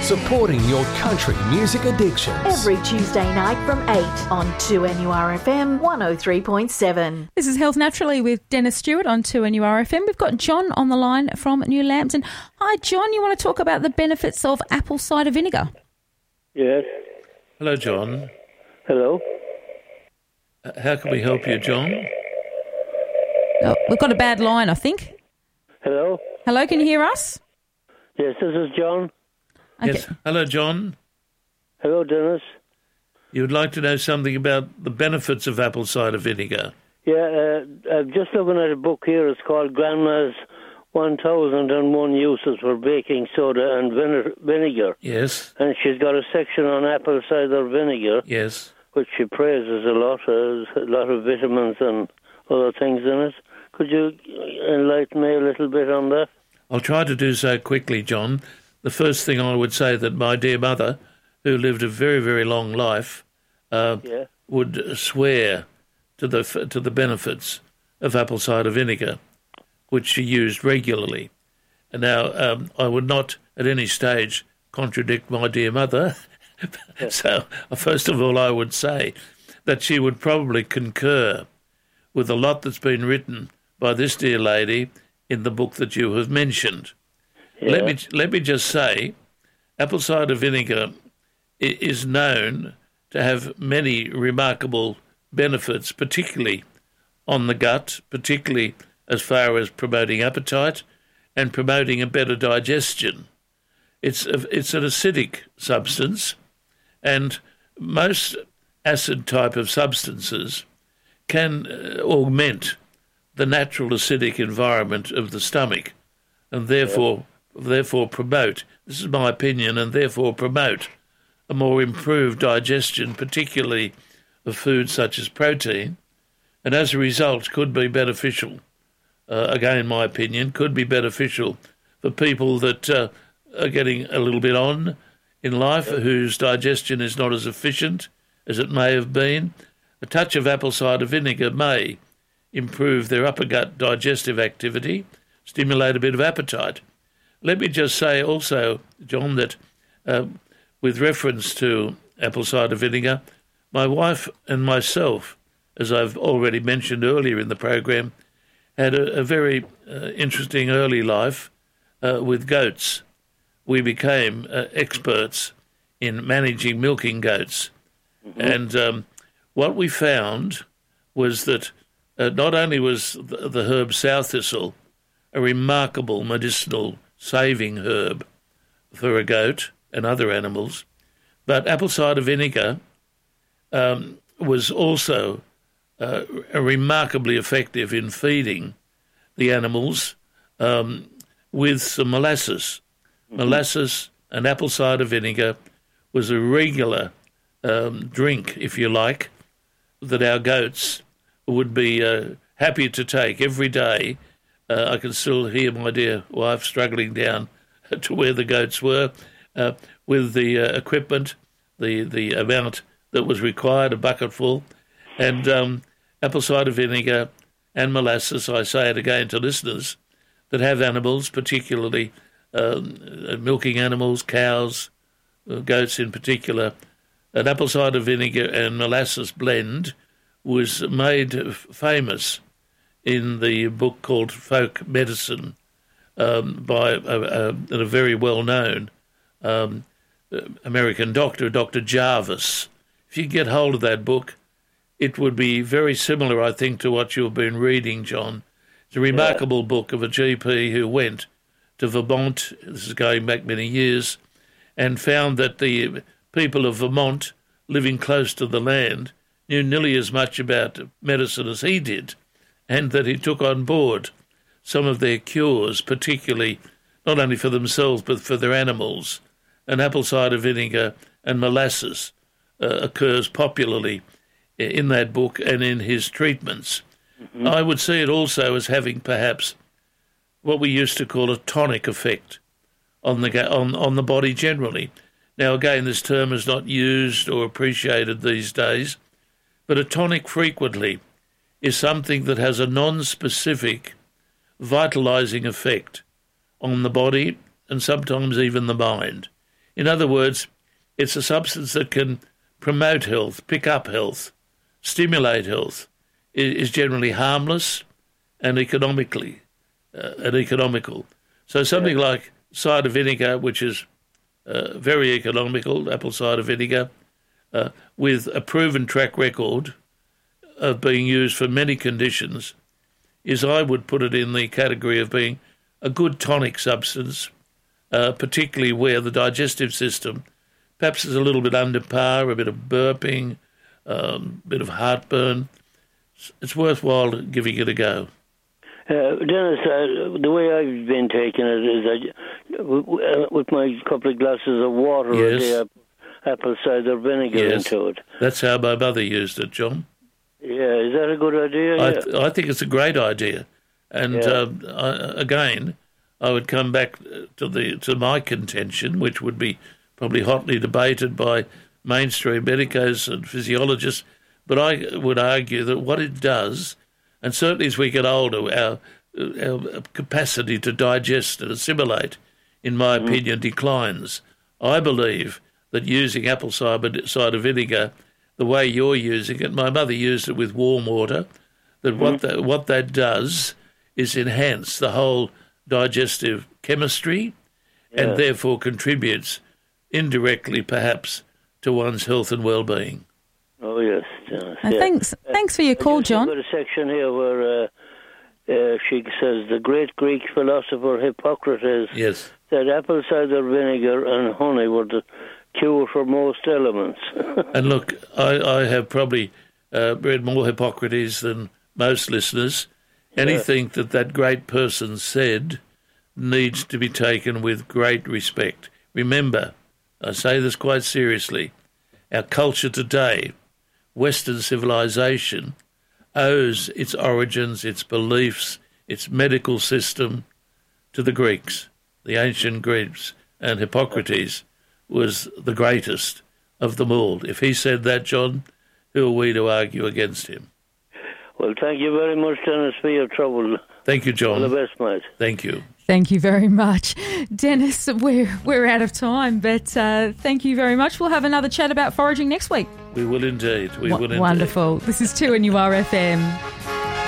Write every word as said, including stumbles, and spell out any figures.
supporting your country music addictions. Every Tuesday night from eight on two N U R F M one oh three point seven. This is Health Naturally with Dennis Stewart on two N U R F M. We've got John on the line from New Lambton. Hi, John. You want to talk about the benefits of apple cider vinegar? Yes. Hello, John. Hello. Uh, how can we help you, John? Oh, we've got a bad line, I think. Hello. Hello, can you hear us? Yes, this is John. Okay. Yes. Hello, John. Hello, Dennis. You would like to know something about the benefits of apple cider vinegar? Yeah, uh, I'm just looking at a book here. It's called Grandma's one thousand one Uses for Baking Soda and vine- Vinegar. Yes. And she's got a section on apple cider vinegar. Yes. Which she praises a lot. There's a lot of vitamins and other things in it. Could you enlighten me a little bit on that? I'll try to do so quickly, John. The first thing I would say that my dear mother, who lived a very, very long life, uh, yeah. would swear to the to the benefits of apple cider vinegar, which she used regularly. And now, um, I would not at any stage contradict my dear mother. So, first of all, I would say that she would probably concur with a lot that's been written by this dear lady in the book that you have mentioned. Yeah. Let me let me just say, apple cider vinegar is known to have many remarkable benefits, particularly on the gut, particularly as far as promoting appetite and promoting a better digestion. It's a, it's an acidic substance, and most acid type of substances can uh, augment the natural acidic environment of the stomach, and therefore yeah. therefore promote, this is my opinion, and therefore promote a more improved digestion, particularly of foods such as protein, and as a result could be beneficial, uh, again my opinion, could be beneficial for people that uh, are getting a little bit on in life, yeah. whose digestion is not as efficient as it may have been. A touch of apple cider vinegar may improve their upper gut digestive activity, stimulate a bit of appetite. Let me just say also, John, that uh, with reference to apple cider vinegar, my wife and myself, as I've already mentioned earlier in the program, had a, a very uh, interesting early life uh, with goats. We became uh, experts in managing milking goats. Mm-hmm. And um, what we found was that uh, not only was the, the herb sow thistle a remarkable medicinal saving herb for a goat and other animals, but apple cider vinegar um, was also uh, remarkably effective in feeding the animals um, with some molasses. Mm-hmm. Molasses and apple cider vinegar was a regular um, drink, if you like, that our goats would be uh, happy to take every day. Uh, I can still hear my dear wife struggling down to where the goats were uh, with the uh, equipment, the, the amount that was required, a bucketful, and um, apple cider vinegar and molasses. I say it again to listeners that have animals, particularly um, milking animals, cows, uh, goats in particular. An apple cider vinegar and molasses blend was made famous in the book called Folk Medicine um, by a, a, a very well-known um, American doctor, Doctor Jarvis. If you get hold of that book, it would be very similar, I think, to what you've been reading, John. It's a remarkable yeah. book of a G P who went to Vermont, this is going back many years, and found that the people of Vermont living close to the land knew nearly as much about medicine as he did, and that he took on board some of their cures, particularly not only for themselves but for their animals. And apple cider vinegar and molasses uh, occurs popularly in that book and in his treatments. Mm-hmm. I would see it also as having perhaps what we used to call a tonic effect on the on, on the body generally. Now, again, this term is not used or appreciated these days, but a tonic frequently is something that has a non-specific vitalising effect on the body and sometimes even the mind. In other words, it's a substance that can promote health, pick up health, stimulate health, it is generally harmless and economically uh, and economical. So something yeah. like cider vinegar, which is uh, very economical, apple cider vinegar, uh, with a proven track record of being used for many conditions, is, I would put it in the category of being a good tonic substance, uh, particularly where the digestive system perhaps is a little bit under par, a bit of burping, a um, bit of heartburn. It's worthwhile giving it a go. Uh, Dennis, uh, the way I've been taking it is I, uh, with my couple of glasses of water yes. a day, apple cider vinegar yes. into it. That's how my mother used it, John. Yeah, is that a good idea? I, yeah. th- I think it's a great idea. And yeah. uh, I, again, I would come back to the to my contention, which would be probably hotly debated by mainstream medicos and physiologists, but I would argue that what it does, and certainly as we get older, our, our capacity to digest and assimilate, in my mm. opinion, declines. I believe that using apple cider, cider vinegar the way you're using it, my mother used it with warm water, that mm. what, that, what that does is enhance the whole digestive chemistry yeah. and therefore contributes indirectly perhaps to one's health and well-being. Oh, yes. Uh, yeah. Thanks uh, thanks for your call, John. I've got a section here where uh, uh, she says the great Greek philosopher Hippocrates yes. said apple cider vinegar and honey were the cure for most elements. And look, I, I have probably uh, read more Hippocrates than most listeners. Anything yeah. that that great person said needs to be taken with great respect. Remember, I say this quite seriously, our culture today, Western civilization, owes its origins, its beliefs, its medical system to the Greeks, the ancient Greeks, and Hippocrates was the greatest of them all. If he said that, John, who are we to argue against him? Well, thank you very much, Dennis, for your trouble. Thank you, John. All the best, mate. Thank you. Thank you very much. Dennis, we're, we're out of time, but uh, thank you very much. We'll have another chat about foraging next week. We will indeed. We w- will indeed. Wonderful. This is two N U R F M.